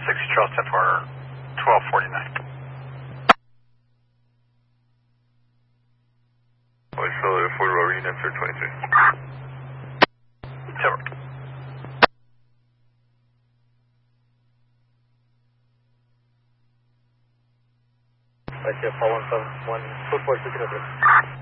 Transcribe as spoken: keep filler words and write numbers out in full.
six Charleston for twelve forty-nine. Voice Charlotte for Rowena for twenty-three. Silver. Right here, four one seven one, two four six zero.